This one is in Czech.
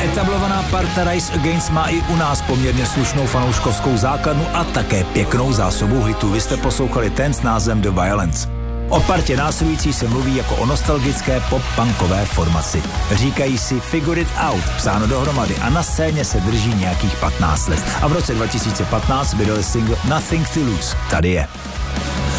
Etablovaná parta Rise Against má i u nás poměrně slušnou fanouškovskou základnu a také pěknou zásobu hitů. Vy jste poslouchali ten s názvem The Violence. O partě následující se mluví jako o nostalgické pop-punkové formaci. Říkají si Figure It Out, psáno dohromady, a na scéně se drží nějakých 15 let. A v roce 2015 vydali single Nothing to Lose. Tady je.